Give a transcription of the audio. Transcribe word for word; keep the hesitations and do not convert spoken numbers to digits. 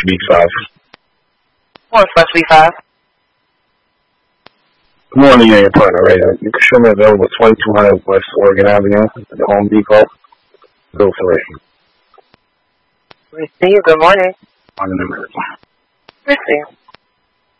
B five. One slash B five. Good morning, you and your partner, right? You can show me available twenty-two hundred West Oregon Avenue, the Home Depot. Go for it. Receive. Good morning. On the number. Receive.